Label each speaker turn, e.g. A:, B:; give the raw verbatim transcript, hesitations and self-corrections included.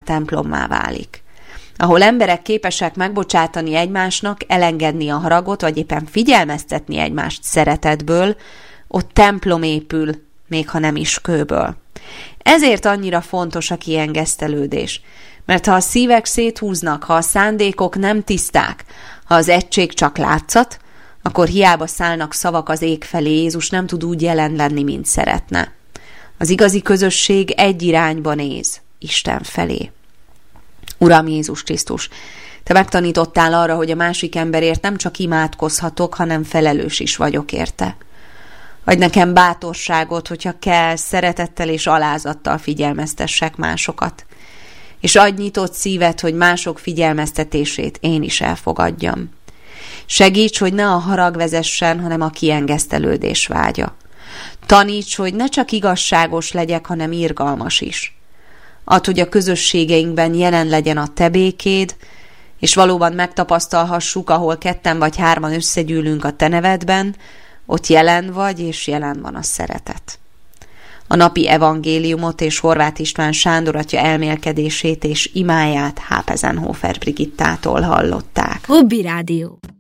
A: templommá válik. Ahol emberek képesek megbocsátani egymásnak, elengedni a haragot, vagy éppen figyelmeztetni egymást szeretetből, ott templom épül, még ha nem is kőből. Ezért annyira fontos a kiengesztelődés, mert ha a szívek széthúznak, ha a szándékok nem tiszták, ha az egység csak látszat, akkor hiába szállnak szavak az ég felé, Jézus nem tud úgy jelen lenni, mint szeretne. Az igazi közösség egy irányba néz, Isten felé. Uram Jézus Krisztus, Te megtanítottál arra, hogy a másik emberért nem csak imádkozhatok, hanem felelős is vagyok érte. Adj nekem bátorságot, hogyha kell, szeretettel és alázattal figyelmeztessek másokat. És adj nyitott szívet, hogy mások figyelmeztetését én is elfogadjam. Segíts, hogy ne a harag vezessen, hanem a kiengesztelődés vágya. Taníts, hogy ne csak igazságos legyek, hanem irgalmas is. Add, hogy a közösségeinkben jelen legyen a Te békéd, és valóban megtapasztalhassuk, ahol ketten vagy hárman összegyűlünk a Te nevedben, ott jelen vagy, és jelen van a szeretet. A napi evangéliumot és Horváth István Sándor atya elmélkedését és imáját Hápezenhofer Brigittától hallották.
B: Hobby Rádió.